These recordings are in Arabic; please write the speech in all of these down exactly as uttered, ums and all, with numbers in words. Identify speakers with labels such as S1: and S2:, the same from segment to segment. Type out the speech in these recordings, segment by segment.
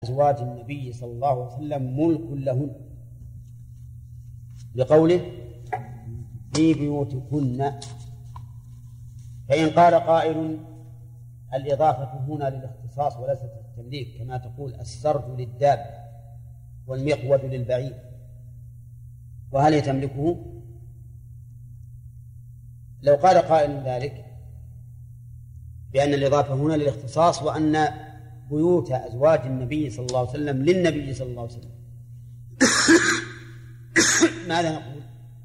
S1: أزواج النبي صلى الله عليه وسلم ملك لهن، لقوله في بيوتكن. فإن قال قائل الإضافة هنا للاختصاص وليست للتمليك، كما تقول السرج للدابة والمقود للبعير، وهل يتملكه؟ لو قال قائل ذلك بأن الإضافة هنا للاختصاص وأن بيوت أزواج النبي صلى الله عليه وسلم للنبي صلى الله عليه وسلم، ماذا نقول؟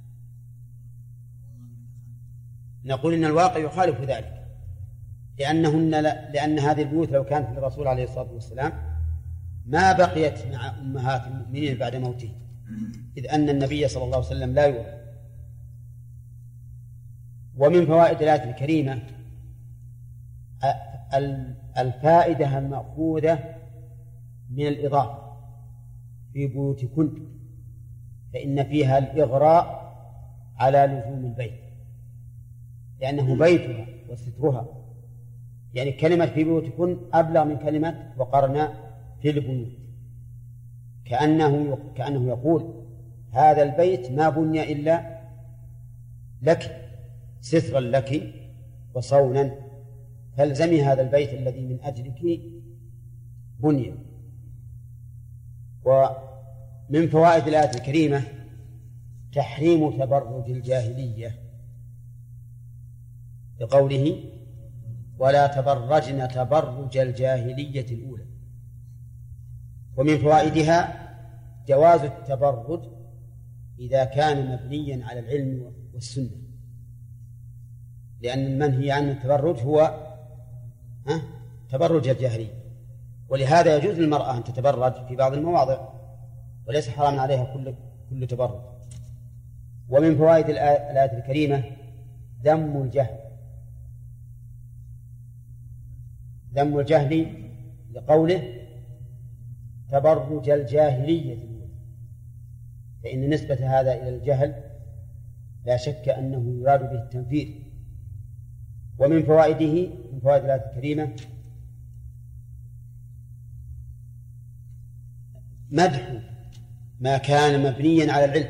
S1: نقول إن الواقع يخالف ذلك، لأنهن لأن هذه البيوت لو كانت للرسول عليه الصلاة والسلام ما بقيت مع أمهات المؤمنين بعد موته، إذ أن النبي صلى الله عليه وسلم لا يورث. ومن فوائد الآية الكريمة الفائدة المأخوذة من الإضافة في بيوتكن، فإن فيها الإغراء على لزوم البيت، لأنه بيتها وسترها، يعني كلمة في بيوتكن أبلغ من كلمة وقرنا في البيوت، كأنه كأنه يقول هذا البيت ما بني إلا لك، سترا لك وصونا، فالزمي هذا البيت الذي من أجلك بني. ومن فوائد الآية الكريمة تحريم تبرج الجاهلية، بقوله ولا تبرجن تبرج الجاهلية الأولى. ومن فوائدها جواز التبرج إذا كان مبنيا على العلم والسنة، لأن المنهي عن التبرج هو ها؟ تبرج الجاهلية، ولهذا يجوز للمرأة أن تتبرج في بعض المواضع وليس حرام عليها كل كل تبرج. ومن فوائد الآية الكريمة ذم الجهل، ذم الجهل لقوله تبرج الجاهلية الأولى، فإن نسبة هذا إلى الجهل لا شك أنه يراد به التنفير. ومن فوائده من فوائد الآية الكريمة مدح ما كان مبنيا على العلم.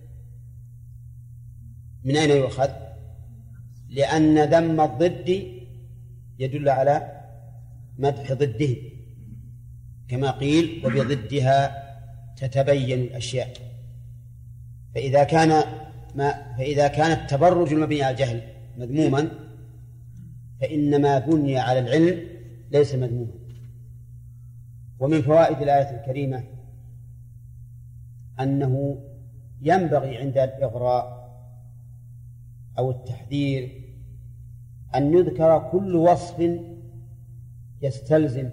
S1: من أين يؤخذ؟ لأن ذم الضد يدل على مدح ضده، كما قيل وبضدها تتبين الأشياء. فإذا كان ما فإذا كان التبرج المبني على الجهل مذموما، فإن ما بني على العلم ليس مذموما. ومن فوائد الآية الكريمة أنه ينبغي عند الإغراء أو التحذير أن يذكر كل وصف يستلزم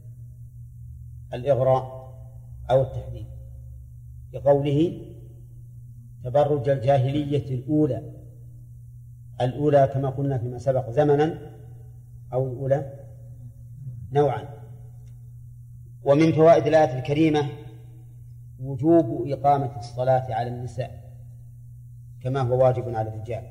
S1: الإغراء أو التحذير، بقوله تبرج الجاهلية الأولى. الأولى كما قلنا فيما سبق زمنا أو الأولى نوعا. ومن فوائد الآية الكريمة وجوب إقامة الصلاة على النساء كما هو واجب على الرجال،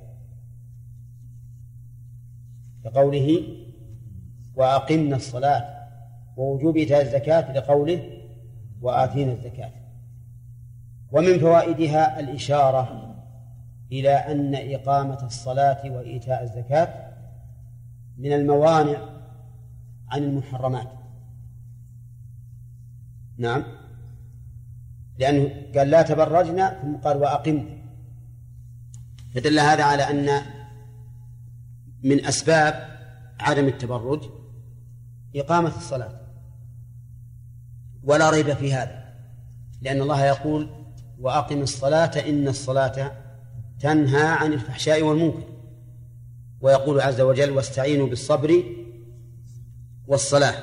S1: كقوله وأقمنا الصلاة، ووجوب إيتاء الزكاة لقوله وآتينا الزكاة. ومن فوائدها الإشارة إلى أن إقامة الصلاة وإيتاء الزكاة من الموانع عن المحرمات. نعم، لأنه قال لا تبرجنا ثم قال وأقمنا، فدل هذا على أن من أسباب عدم التبرج إقامة الصلاة، ولا ريب في هذا، لأن الله يقول وأقم الصلاة إن الصلاة تنهى عن الفحشاء والمنكر، ويقول عز وجل واستعينوا بالصبر والصلاة.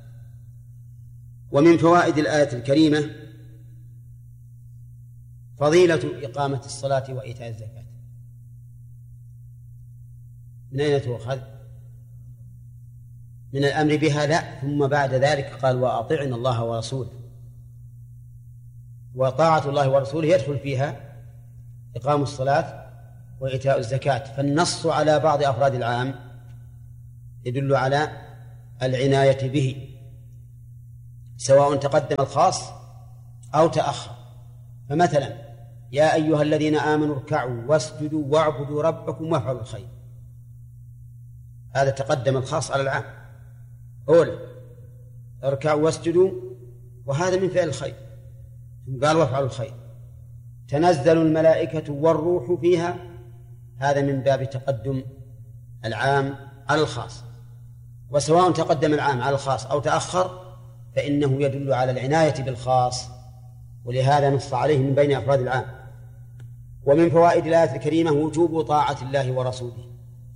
S1: ومن فوائد الآية الكريمة فضيلة إقامة الصلاة وإيتاء الزكاة. من أين تؤخذ؟ من الأمر بها؟ لا، ثم بعد ذلك قال وأطعنا الله ورسوله، وطاعة الله ورسوله يدخل فيها إقام الصلاة وإيتاء الزكاة. فالنص على بعض أفراد العام يدل على العناية به، سواء تقدم الخاص أو تأخر. فمثلا يا أيها الذين آمنوا اركعوا واسجدوا واعبدوا ربكم وافعلوا الخير، هذا تقدم الخاص على العام. أولا اركعوا واسجدوا، وهذا من فعل الخير، قال وافعلوا الخير. تنزل الملائكة والروح فيها، هذا من باب تقدم العام على الخاص. وسواء تقدم العام على الخاص أو تأخر فإنه يدل على العناية بالخاص، ولهذا نص عليه من بين أفراد العام. ومن فوائد الآية الكريمة وجوب طاعة الله ورسوله،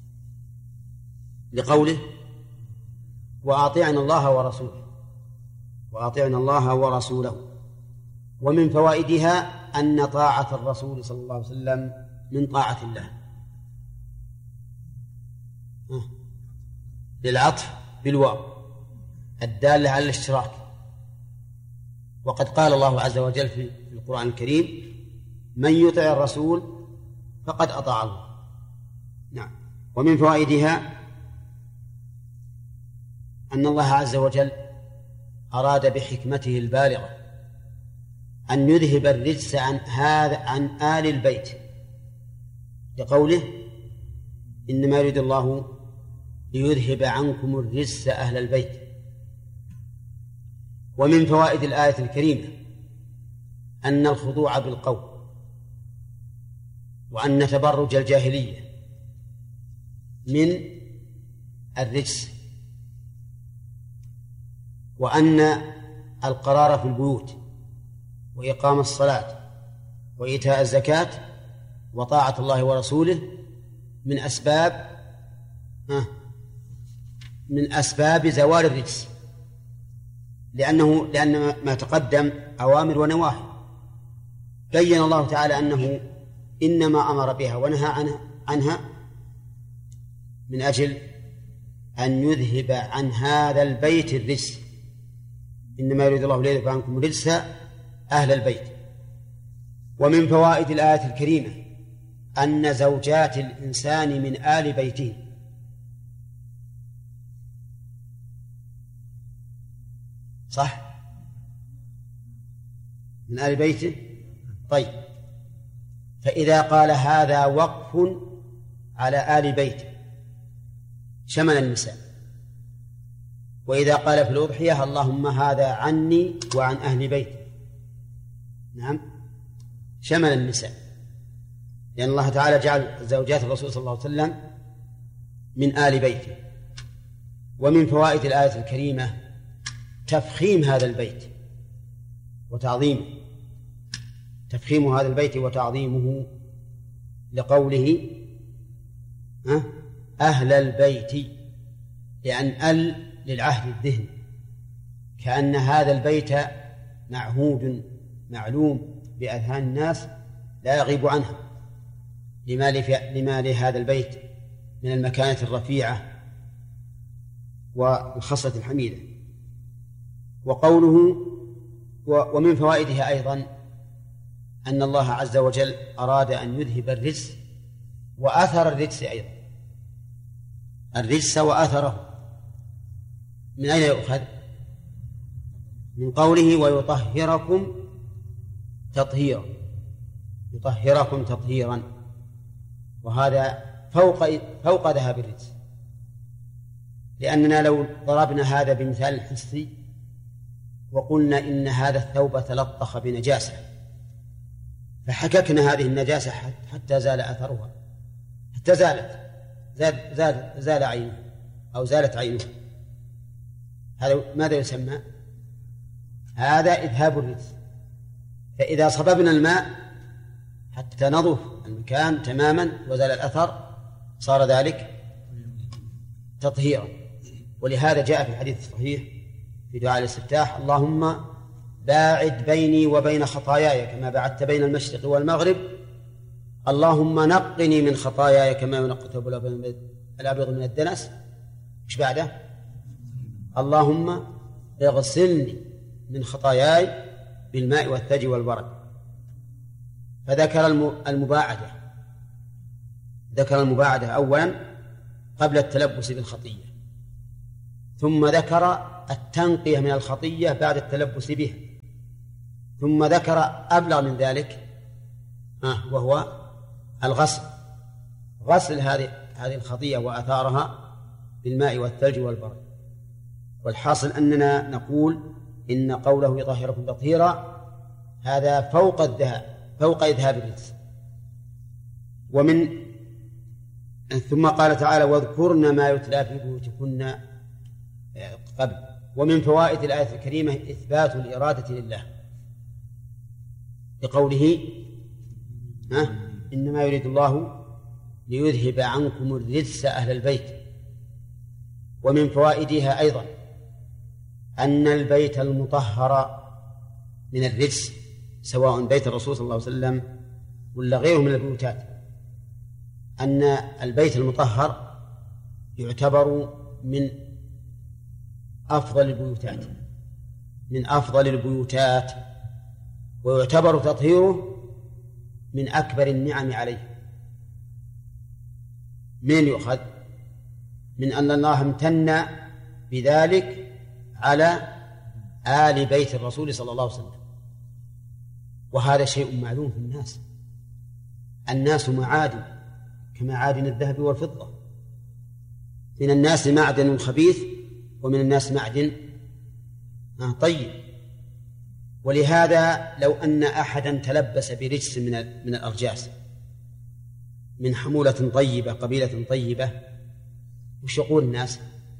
S1: لقوله وأطيعنا الله ورسوله، وأطيعنا الله ورسوله. ومن فوائدها أن طاعة الرسول صلى الله عليه وسلم من طاعة الله، للعطف بالواو الدالة على الاشتراك. وقد قال الله عز وجل في القرآن الكريم من يطع الرسول فقد أطاع الله. نعم. ومن فوائدها أن الله عز وجل أراد بحكمته البالغة أن يذهب الرجس عن هذا عن آل البيت، لقوله إنما يريد الله ليذهب عنكم الرجس أهل البيت. ومن فوائد الآية الكريمة أن الخضوع بالقول، وأن تبرج الجاهلية من الرجس، وأن القرار في البيوت وإقام الصلاة وإيتاء الزكاة وطاعة الله ورسوله من أسباب من أسباب زوال الرجس، لأنه لأن ما تقدم أوامر ونواهي. بين الله تعالى أنه إنما أمر بها ونهى عنها, عنها من أجل أن يذهب عن هذا البيت الرجس، إنما يريد الله ليذهب عنكم الرجس أهل البيت. ومن فوائد الآية الكريمة أن زوجات الإنسان من آل بيته، صح؟ من آل بيته. طيب، فإذا قال هذا وقف على آل بيته شمل النساء، وإذا قال في الأضحية اللهم هذا عني وعن أهل بيتي، نعم، شمل النساء، لأن الله تعالى جعل زوجات الرسول صلى الله عليه وسلم من آل بيته. ومن فوائد الآية الكريمة تفخيم هذا البيت وتعظيمه، تفخيم هذا البيت وتعظيمه، لقوله أهل البيت، لأن ال للعهد الذهني، كأن هذا البيت معهود معلوم بأذهان الناس لا يغيب عنها، لما, لما لهذا البيت من المكانة الرفيعة والخصلة الحميدة. وقوله ومن فوائدها أيضا أن الله عز وجل أراد أن يذهب الرجس وأثر الرجس أيضا، الرجس وأثره. من أين يؤخذ؟ من قوله ويطهركم تطهيرا، يطهركم تطهيرا، وهذا فوق فوق ذهاب الرجس، لأننا لو ضربنا هذا بمثال حسي وقلنا إن هذا الثوب تلطخ بنجاسة فحككنا هذه النجاسة حتى زال أثرها، حتى زالت زال, زال, زال عينه أو زالت عينه، هذا ماذا يسمى؟ هذا إذهاب الرجس. فإذا صببنا الماء حتى نظف المكان تماما وزال الأثر صار ذلك تطهيرا. ولهذا جاء في الحديث الصحيح في دعاء الاستفتاح اللهم باعد بيني وبين خطاياي كما باعدت بين المشرق والمغرب، اللهم نقني من خطاياي كما ينقى الثوب الأبيض من الدنس. ايش بعده؟ اللهم اغسلني من خطاياي بالماء والثلج والبرد. فذكر المباعدة، ذكر المباعدة أولا قبل التلبس بالخطية، ثم ذكر التنقية من الخطية بعد التلبس بها، ثم ذكر أبلغ من ذلك وهو الغسل، غسل هذه هذه الخطية وآثارها بالماء والثلج والبرد. والحاصل أننا نقول إن قوله يطهركم تطهيرا هذا فوق الذهاب فوق إذهاب الرجس. ومن ثم قال تعالى واذكرن ما يتلى في بيوتكن قبل. ومن فوائد الآية الكريمة إثبات الإرادة لله بقوله ها إنما يريد الله ليذهب عنكم الرجس أهل البيت. ومن فوائدها أيضا أن البيت المطهر من الرجس سواء بيت الرسول صلى الله عليه وسلم ولا غيره من البيوتات، أن البيت المطهر يعتبر من أفضل البيوتات من أفضل البيوتات ويعتبر تطهيره من أكبر النعم عليه. من يؤخذ من أن الله امتن بذلك على آل بيت الرسول صلى الله عليه وسلم، وهذا شيء معلوم في الناس. الناس معادن كمعادن الذهب والفضة، من الناس معدن خبيث ومن الناس معدن طيب. ولهذا لو أن أحدا تلبس برجس من من الأرجاس من حمولة طيبة قبيلة طيبة وش يقول الناس؟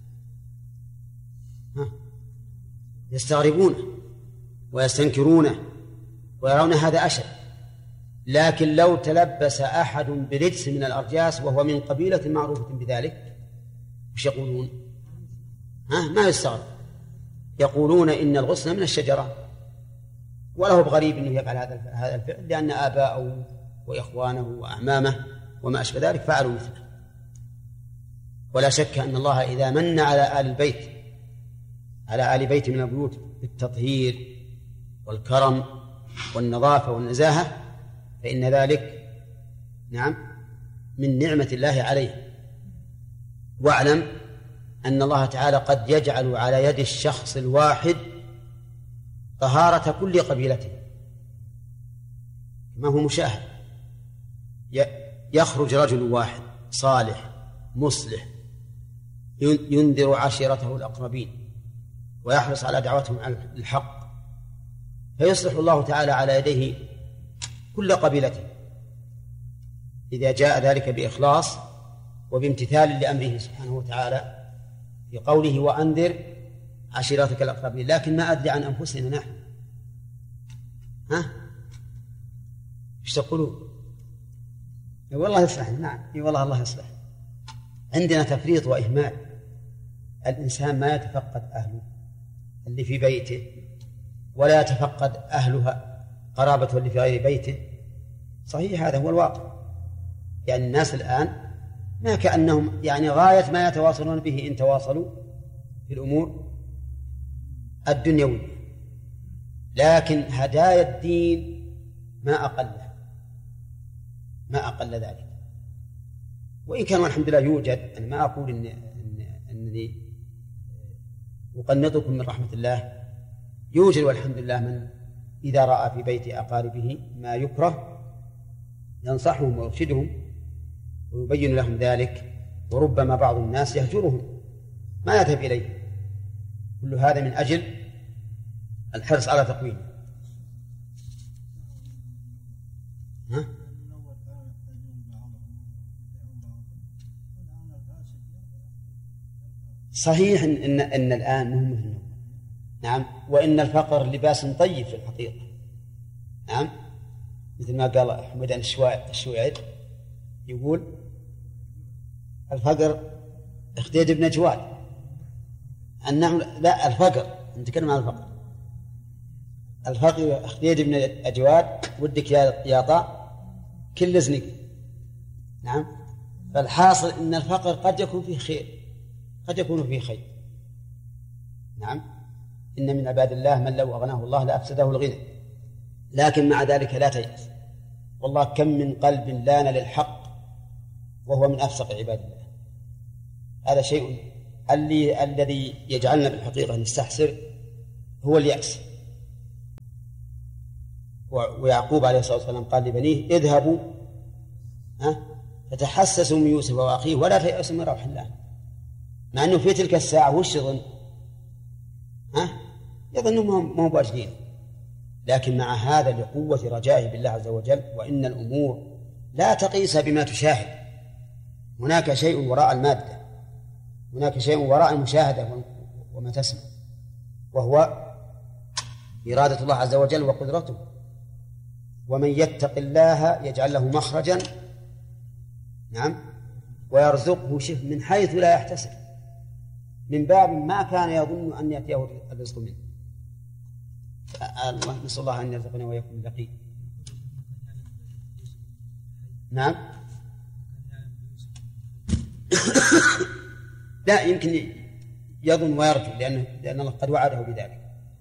S1: ها؟ يستغربونه ويستنكرونه ويرون هذا أشد. لكن لو تلبس أحد برجس من الأرجاس وهو من قبيلة معروفة بذلك وش يقولون؟ ها؟ ما يستغرب، يقولون إن الغصن من الشجرة، وله بغريب أنه يفعل هذا هذا الفعل لأن آباءه وإخوانه وأعمامه وما أشبه ذلك فعلوا مثله. ولا شك أن الله إذا من على آل البيت على آل بيت من البيوت بالتطهير والكرم والنظافة والنزاهة فإن ذلك نعم من نعمة الله عليه. واعلم أن الله تعالى قد يجعل على يد الشخص الواحد طهارة كل قبيلته ما هو مشاهد. يخرج رجل واحد صالح مصلح ينذر عشيرته الأقربين ويحرص على دعوتهم على الحق، فيصلح الله تعالى على يديه كل قبيلته إذا جاء ذلك بإخلاص وبامتثال لأمره سبحانه وتعالى في قوله وأنذر عشيرتك الأقربين. لكن ما أدري عن أنفسنا نحن، ها ايش تقولون؟ والله يصلح. نعم اي والله الله يصلح. عندنا تفريط وإهمال، الإنسان ما يتفقد أهله اللي في بيته ولا يتفقد أهلها قرابته اللي في غير بيته. صحيح هذا هو الواقع. يعني الناس الآن ما كأنهم يعني غاية ما يتواصلون به إن تواصلوا في الأمور الدنيوية، لكن هدايا الدين ما أقلها ما أقل ذلك. وإن كان والحمد لله يوجد، أنا ما أقول إن إن أنني أقنطكم من رحمة الله، يوجد والحمد لله من إذا رأى في بيت أقاربه ما يكره ينصحهم ويرشدهم ويبين لهم ذلك، وربما بعض الناس يهجرهم ما يذهب إليه. كل هذا من أجل الحرص على تقويمه. ها؟ صحيح إن, إن, إن الآن مهم مثل نعم، وإن الفقر لباس طيب في الحقيقة. نعم، مثل ما قال حمدان الشويعر يقول الفقر اختيد ابن جواد. النعم لا الفقر نتكلم عن الفقر. الفقر اختيد ابن أجواد ودك يا طاء كل زنك. نعم، فالحاصل إن الفقر قد يكون فيه خير قد يكون فيه خير. نعم، إن من عباد الله من لو أغناه الله لأفسده الغنى، لكن مع ذلك لا تيأس. والله كم من قلب لان للحق وهو من أفسق عباد الله. هذا شيء اللي الذي يجعلنا بالحقيقة نستحسر هو اليأس. ويعقوب عليه الصلاة والسلام قال لبنيه اذهبوا فتحسسوا من يوسف وأخيه ولا تيأسوا من روح الله. مع أنه في تلك الساعة وش يظن؟ ها؟ يظنهم ما هو باجدين، لكن مع هذا لقوة رجائه بالله عز وجل، وإن الأمور لا تقيس بما تشاهد، هناك شيء وراء المادة، هناك شيء وراء المشاهدة وما تسمع، وهو إرادة الله عز وجل وقدرته. ومن يتق الله يجعل له مخرجا نعم ويرزقه شف من حيث لا يحتسب، من باب ما كان يظن أن يأتيه الرزق منه. الله نسأل الله أن يرزقنا ويكون اليقين. نعم لا يمكن يظن ويرجو، لأنه لأن الله قد وعده بذلك.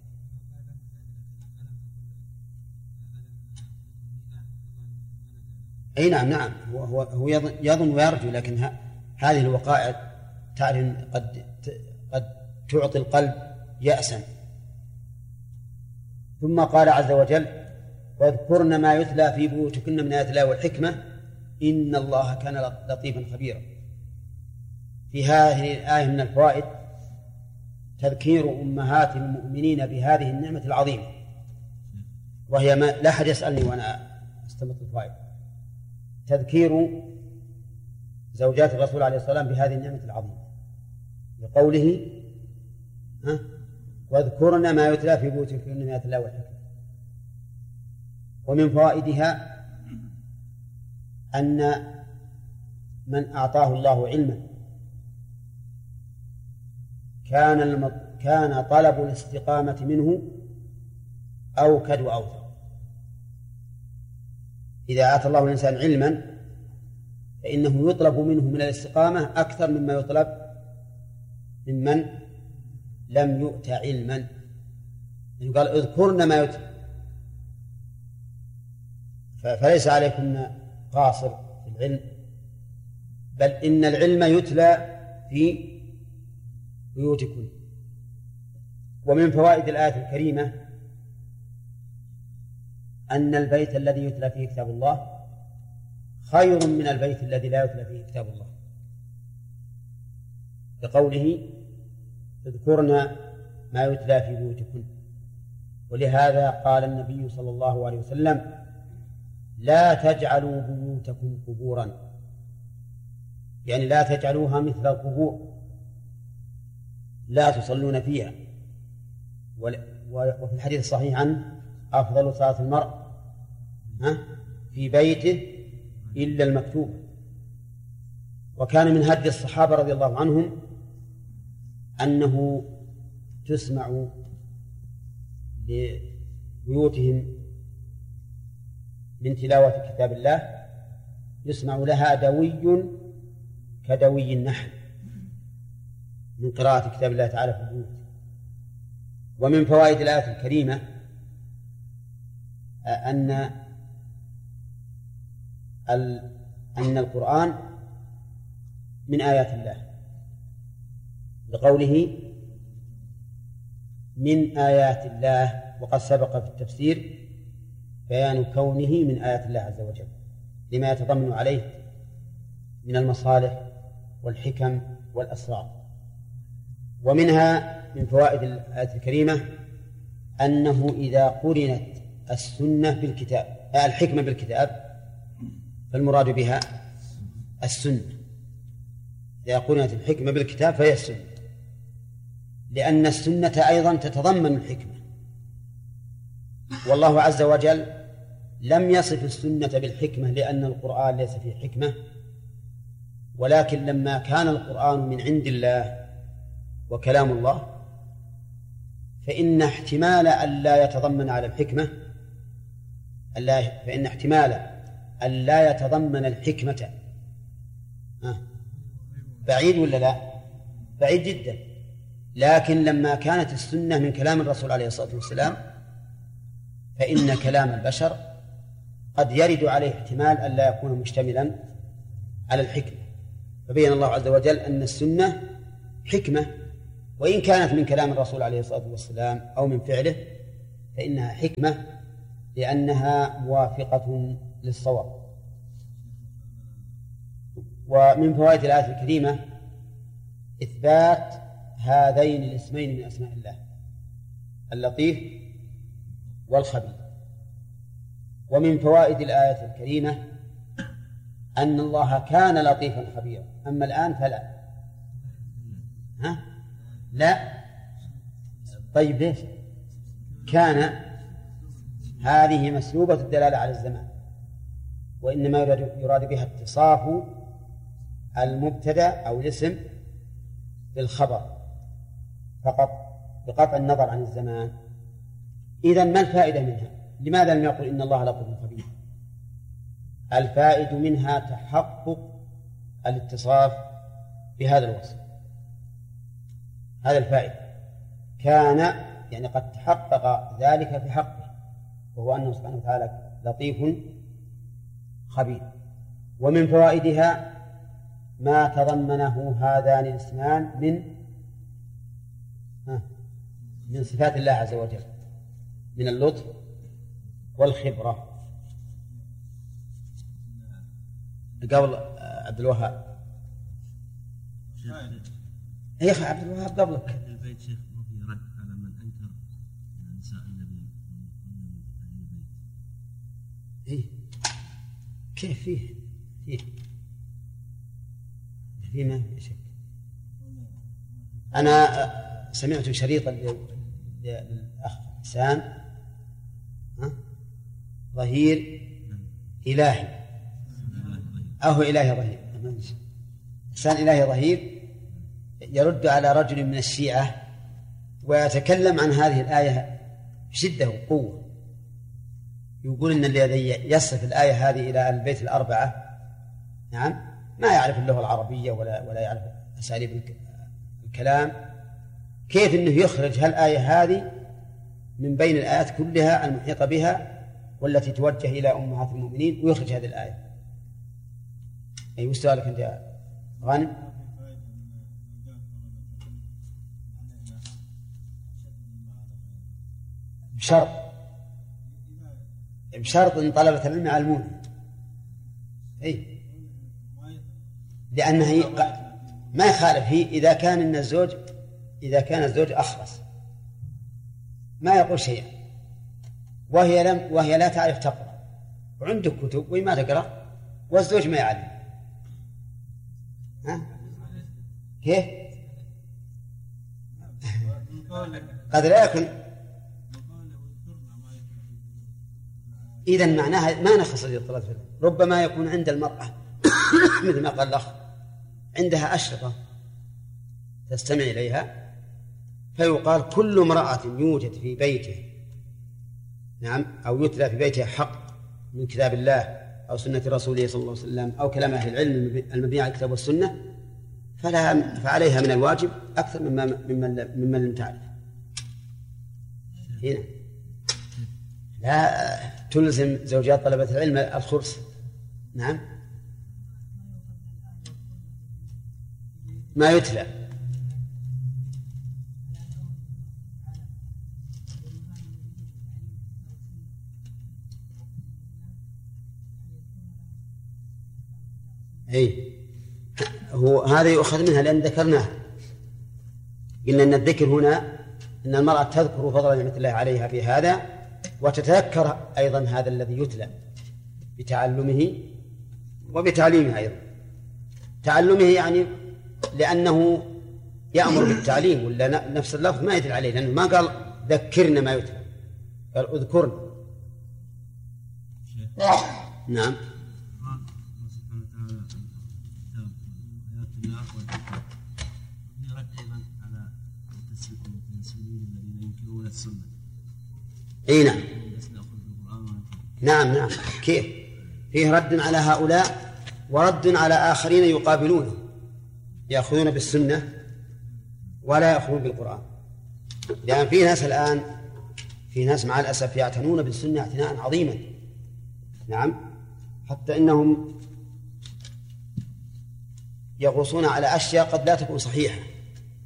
S1: أي نعم نعم هو هو, هو يظن, يظن ويرجو، لكن ها هذه الوقائع تعرف قد قد تعطي القلب يأسا. ثم قال عز وجل واذكرن ما يتلى في بيوتكن من آيات الله والحكمة إن الله كان لطيفا خبيرا. في هذه الآية من الفوائد تذكير أمهات المؤمنين بهذه النعمة العظيمة، وهي ما لا أحد يسألني وأنا أستمط الفوائد. تذكير زوجات الرسول عليه الصلاة والسلام بهذه النعمة العظيمة بقوله ها واذكرن ما يتلى في بيوتكن من آيات الله والحكمة. ومن فوائدها أن من أعطاه الله علما كان المط... كان طلب الاستقامة منه أوكد وأوثق. إذا أعطى الله الإنسان علما فإنه يطلب منه من الاستقامة أكثر مما يطلب ممن لم يؤت علما. يعني قال اذكرن ما يتلى، فليس عليكن قاصر في العلم، بل إن العلم يتلى في بيوتكن. ومن فوائد الآية الكريمة أن البيت الذي يتلى فيه كتاب الله خير من البيت الذي لا يتلى فيه كتاب الله، بقوله اذكرن ما يتلى في بيوتكن. ولهذا قال النبي صلى الله عليه وسلم لا تجعلوا بيوتكم قبورا، يعني لا تجعلوها مثل القبور، لا تصلون فيها. وفي الحديث الصحيح عنه أفضل صلاة المرء في بيته إلا المكتوب. وكان من هدي الصحابة رضي الله عنهم أنه تسمع لبيوتهم من تلاوة كتاب الله يسمع لها دوي كدوي النحل من قراءة كتاب الله تعالى في البيوت. ومن فوائد الآية الكريمة أن أن القرآن من آيات الله، بقوله من آيات الله، وقد سبق في التفسير بيان كونه من آيات الله عز وجل لما يتضمن عليه من المصالح والحكم والأسرار. ومنها من فوائد الآية الكريمة أنه إذا قرنت السنة بالكتاب الحكمة بالكتاب فالمراد بها السنة. إذا قرنت الحكمة بالكتاب فهي السنة، لأن السنة أيضا تتضمن الحكمة. والله عز وجل لم يصف السنة بالحكمة لأن القرآن ليس فيه حكمة، ولكن لما كان القرآن من عند الله وكلام الله فإن احتمال أن لا يتضمن على الحكمة ألا فإن احتمال أن لا يتضمن الحكمة بعيد ولا لا؟ بعيد جدا. لكن لما كانت السنة من كلام الرسول عليه الصلاة والسلام فإن كلام البشر قد يرد عليه احتمال أن لا يكون مشتملا على الحكمة. فبين الله عز وجل أن السنة حكمة، وإن كانت من كلام الرسول عليه الصلاة والسلام أو من فعله فإنها حكمة لأنها موافقة للصواب. ومن فوائد الآية الكريمة إثبات هذين الاسمين من أسماء الله، اللطيف والخبير. ومن فوائد الآية الكريمة أن الله كان لطيفا خبيرا، أما الآن فلا. ها؟ لا. طيب ليش؟ كان هذه مسلوبة الدلالة على الزمان، وإنما يراد بها اتصاف المبتدأ أو الاسم بالخبر فقط بقطع النظر عن الزمان. إذن ما الفائدة منها؟ لماذا لم يقل إن الله لطيف خبير؟ الفائد منها تحقق الاتصاف بهذا الوصف، هذا الفائدة. كان يعني قد تحقق ذلك في حقه، وهو أنه سبحانه وتعالى لطيف خبير. ومن فوائدها ما تضمنه هذان الاسمان من من صفات الله عز وجل من اللطف والخبرة. قبل عبد الوهاب يا أخي عبد الوهاب قبلك.
S2: البيت شيخ ما في رد على من أنكر نساء النبي من البيت.
S1: إيه كيف فيه فيه فيه ما في شك. أنا سمعت شريطا للأخ حسان ظهير إلهي أو إلهي ظهير حسان إلهي ظهير يرد على رجل من الشيعة ويتكلم عن هذه الآية بشدة وقوة، يقول إن الذي يصف الآية هذه إلى البيت الأربعة نعم ما يعرف اللغة العربية ولا ولا يعرف أساليب الكلام، كيف إنه يخرج هالآية هذه من بين الآيات كلها المحيطة بها والتي توجه إلى أمهات المؤمنين ويخرج هذه الآية. أي وش سؤالك أنت يا غانم؟ بشرط بشرط أن طلبة العلم يعلمون. أي لأنها ما يخالف هي إذا كان إن الزوج إذا كان الزوج أخرس ما يقول شيئا وهي لم وهي لا تعرف تقرأ وعندك كتب وهي ما تقرأ والزوج ما يعلم، ها كيف؟ قد لا يكون. إذن معناها ما نخص الاطلاع، ربما يكون عند المرأة مثل ما قال الأخ عندها أشرطة تستمع إليها فيقال كل امرأة يوجد في بيته نعم أو يتلى في بيته حق من كتاب الله أو سنة رسوله صلى الله عليه وسلم أو كلام أهل العلم المبني على الكتاب والسنة فلها فعليها من الواجب أكثر مما ممن ممن لم تعرف. هنا لا تلزم زوجات طلبة العلم الخرس نعم ما يتلى أي هو هذا يؤخذ منها لأن ذكرناه قلنا أن الذكر هنا أن المرأة تذكر فضل نعمة الله عليها بهذا وتتذكر أيضا هذا الذي يتلى بتعلمه وبتعليمه أيضا. تعلمه يعني لأنه يأمر بالتعليم ولا نفس اللفظ ما يدل عليه لأنه ما قال ذكرنا ما يتلى قال اذكرنا. نعم اي نعم نعم نعم كيف فيه رد على هؤلاء ورد على آخرين يقابلونه يأخذون بالسنة ولا يأخذون بالقرآن، لأن في ناس الآن في ناس مع الأسف يعتنون بالسنة اعتناء عظيما نعم حتى إنهم يغوصون على أشياء قد لا تكون صحيحة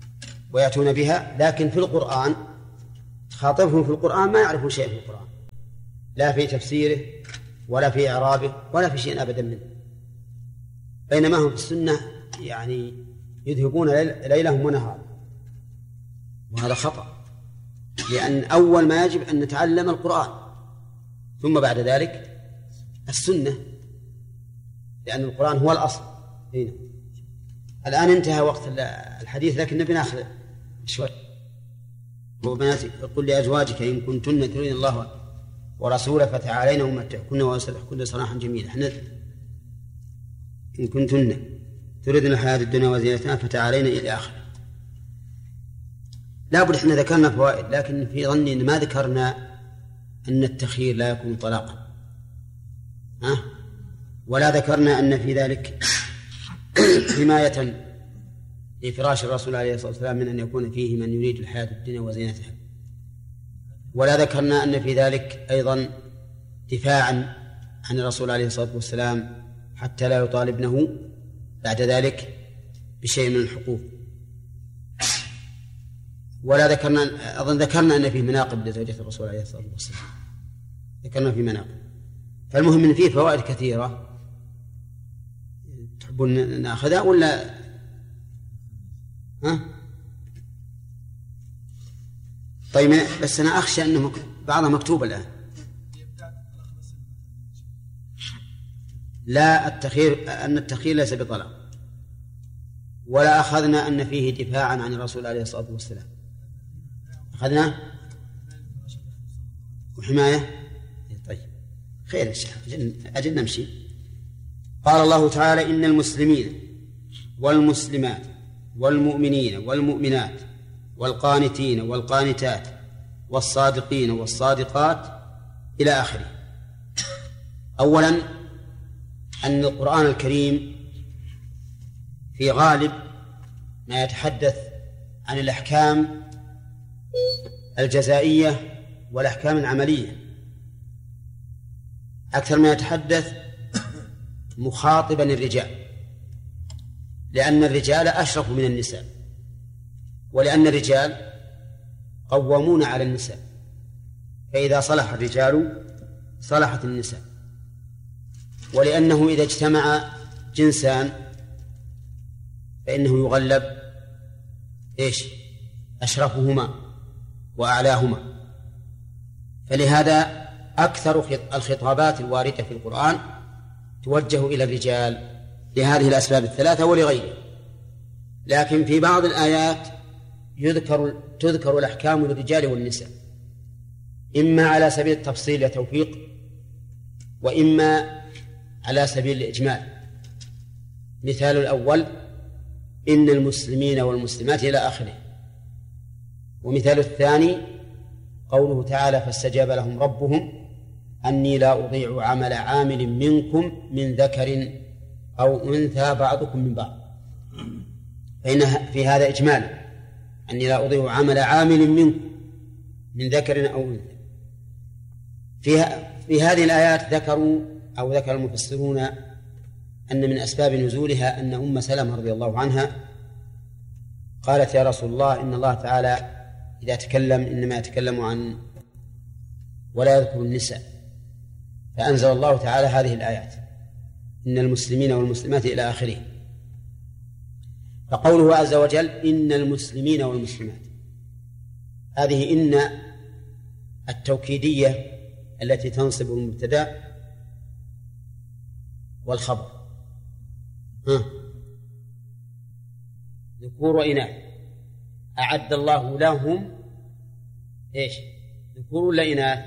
S1: ويأتون بها، لكن في القرآن تخاطبهم في القرآن ما يعرفون شيء في القرآن، لا في تفسيره ولا في إعرابه ولا في شيء أبدا منه، بينما هم في السنة يعني يذهبون ليلهم ونهارهم، وهذا خطأ، لأن أول ما يجب أن نتعلم القرآن ثم بعد ذلك السنة، لأن القرآن هو الأصل. هنا الآن انتهى وقت الحديث، لكن نبي ناخذ شوي. وبناتك قل لأزواجك إن كنتن تريدن الله ورسوله فتعالين أمتعكن وأسرحكن سراحا جميلا. احنا إن كنتن تريدن الحياة الدنيا وزينتها فتعالين إلى آخره. لا بد احنا ذكرنا فوائد، لكن في ظني إن ما ذكرنا أن التخيير لا يكون طلاقا، ها؟ ولا ذكرنا أن في ذلك حماية لفراش الرسول عليه الصلاة والسلام من أن يكون فيه من يريد الحياة الدنيا وزينتها، ولا ذكرنا أن في ذلك أيضا دفاعا عن الرسول عليه الصلاة والسلام حتى لا يطالبنه بعد ذلك بشيء من الحقوق، ولا ذكرنا أظن ذكرنا أن فيه مناقب لزوجة الرسول عليه الصلاة والسلام، ذكرنا في مناقب. فالمهم أن فيه فوائد كثيرة. تحبون نأخذها ولا ها؟ طيب بس أنا أخشى أنه بعضها مكتوب الآن. لا، التخير أن التخير ليس بطلاق، ولا أخذنا أن فيه دفاعا عن الرسول عليه الصلاة والسلام، أخذنا وحماية. طيب خير الشيخ، أجل نمشي. قال الله تعالى إن المسلمين والمسلمات والمؤمنين والمؤمنات والقانتين والقانتات والصادقين والصادقات إلى آخره. أولا أن القرآن الكريم في غالب ما يتحدث عن الأحكام الجزائية والأحكام العملية أكثر ما يتحدث مخاطبا الرجال، لأن الرجال أشرف من النساء، ولأن الرجال قوامون على النساء، فإذا صلح الرجال صلحت النساء، ولأنه إذا اجتمع جنسان فإنه يغلب إيش؟ أشرفهما وأعلاهما. فلهذا أكثر الخطابات الواردة في القرآن توجه إلى الرجال لهذه الأسباب الثلاثة ولغيرها. لكن في بعض الآيات يذكر تذكر الأحكام للرجال والنساء، إما على سبيل التفصيل والتوفيق، وإما على سبيل الإجمال. مثال الأول إن المسلمين والمسلمات إلى آخره. ومثال الثاني قوله تعالى فاستجاب لهم ربهم أني لا أضيع عمل عامل منكم من ذكر أو أنثى بعضكم من بعض، فإن في هذا إجمال أني لا أضيع عمل عامل منكم من ذكر أو أنثى. في هذه الآيات ذكروا أو ذكر المفسرون أن من أسباب نزولها أن أم سلمة رضي الله عنها قالت يا رسول الله إن الله تعالى إذا تكلم إنما يتكلم عن ولا يذكر النساء، فأنزل الله تعالى هذه الآيات إن المسلمين والمسلمات إلى آخره. فقوله عز وجل إن المسلمين والمسلمات، هذه إن التوكيدية التي تنصب المبتدأ والخبر، ها ذكور وإناث، أعد الله لهم إيش؟ ذكور ولا إناث؟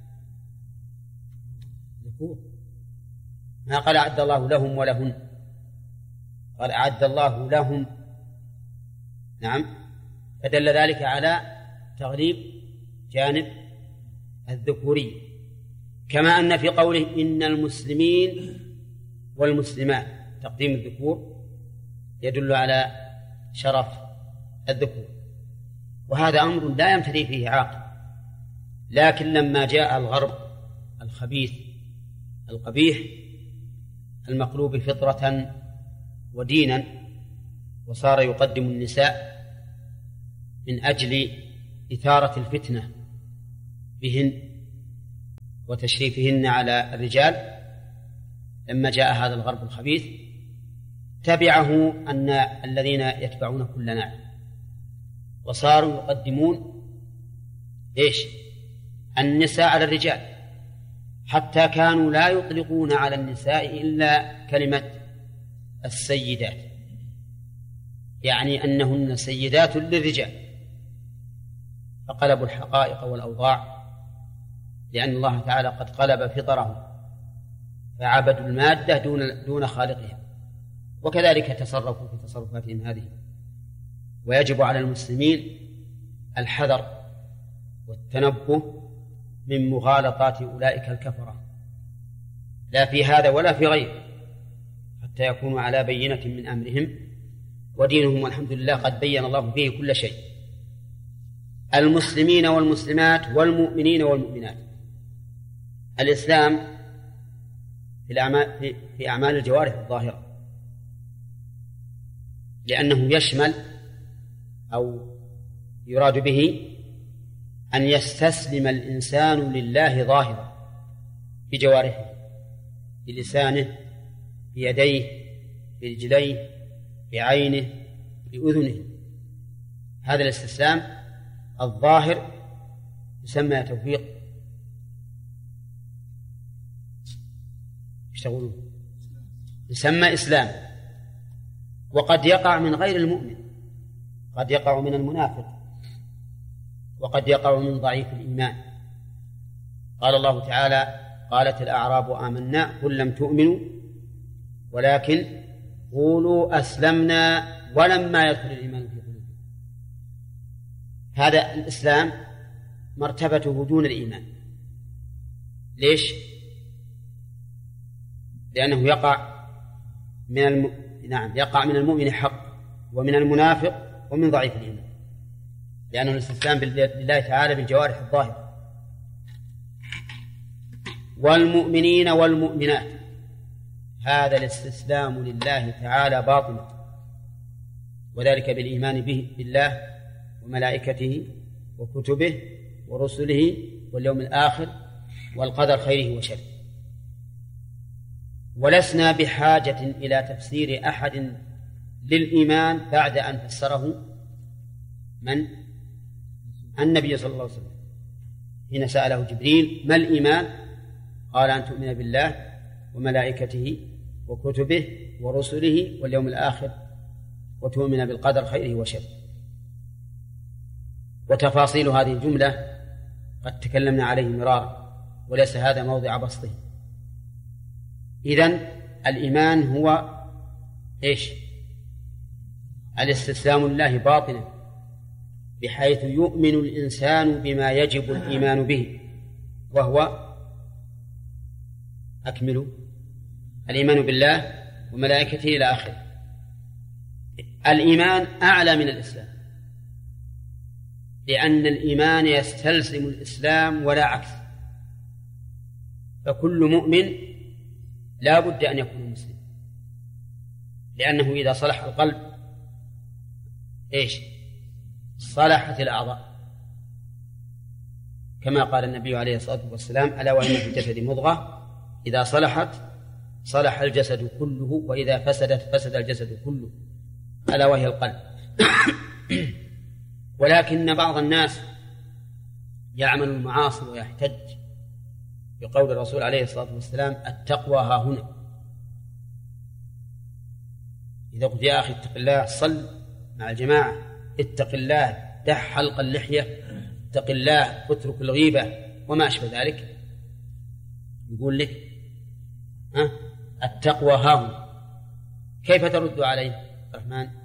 S1: ذكور، ما قال أعد الله لهم ولهن، قال أعد الله لهم. نعم، فدل ذلك على تغليب جانب الذكوري، كما أن في قوله إن المسلمين والمسلمات تقديم الذكور يدل على شرف الذكور، وهذا أمر لا يمتري فيه عاقل. لكن لما جاء الغرب الخبيث القبيح المقلوب فطرة ودينا وصار يقدم النساء من أجل إثارة الفتنة بهن وتشريفهن على الرجال، لما جاء هذا الغرب الخبيث تبعه أن الذين يتبعون كل ناعم، وصاروا يقدمون إيش؟ النساء على الرجال، حتى كانوا لا يطلقون على النساء إلا كلمة السيدات، يعني أنهن سيدات للرجال، فقلبوا الحقائق والأوضاع، لأن الله تعالى قد قلب فطرهم فعبدوا المادة دون دون خالقها، وكذلك تصرفوا في تصرفاتهم هذه. ويجب على المسلمين الحذر والتنبه من مغالطات أولئك الكفرة، لا في هذا ولا في غيره، حتى يكونوا على بينة من أمرهم، ودينهم والحمد لله قد بين الله فيه كل شيء. المسلمين والمسلمات والمؤمنين والمؤمنات. الإسلام في الأعمال في أعمال الجوارح الظاهرة، لأنه يشمل أو يراد به أن يستسلم الإنسان لله ظاهرا بجوارحه، بلسانه، بيديه، برجليه، بعينه، بأذنه. هذا الاستسلام الظاهر يسمى توفيق يشتغلون يسمى إسلام. وقد يقع من غير المؤمن، قد يقع من المنافق، وقد يقع من ضعيف الإيمان. قال الله تعالى: قالت الأعراب آمنا قل لم تؤمنوا ولكن قولوا أسلمنا ولما يدخل الإيمان في قلوبكم. هذا الإسلام مرتبته دون الإيمان. ليش؟ لأنه يقع من الم... نعم يقع من المؤمن حق، ومن المنافق، ومن ضعيف الإيمان، لأنه الاستسلام لله تعالى بالجوارح الظاهرة. والمؤمنين والمؤمنات، هذا الاستسلام لله تعالى باطن، وذلك بالإيمان به بالله وملائكته وكتبه ورسله واليوم الآخر والقدر خيره وشره. ولسنا بحاجة إلى تفسير أحد للإيمان بعد أن فسره من؟ النبي صلى الله عليه وسلم، حين سأله جبريل: ما الإيمان؟ قال: أن تؤمن بالله وملائكته وكتبه ورسله واليوم الآخر وتؤمن بالقدر خيره وشره. وتفاصيل هذه الجملة قد تكلمنا عليه مرارا، وليس هذا موضع بسطه. إذن الإيمان هو إيش؟ الاستسلام لله باطنا، بحيث يؤمن الإنسان بما يجب الإيمان به، وهو أكملوا الإيمان بالله وملائكته إلى آخره. الإيمان أعلى من الإسلام، لأن الإيمان يستلزم الإسلام ولا عكس، فكل مؤمن لا بد أن يكون مسلم، لأنه إذا صلح القلب إيش؟ صلحت الأعضاء، كما قال النبي عليه الصلاة والسلام: ألا وإن في الجسد مضغة إذا صلحت صلح الجسد كله وإذا فسدت فسد الجسد كله، ألا وهي القلب. ولكن بعض الناس يعمل المعاصي ويحتج بقول الرسول عليه الصلاة والسلام: التقوى ها هنا. إذا قلت يا أخي اتق الله، صل مع الجماعة، اتق الله، دع حلق اللحية، اتق الله، اترك الغيبة وما أشبه ذلك، يقول لك ها التقوى ها هنا. كيف ترد عليه الرحمن؟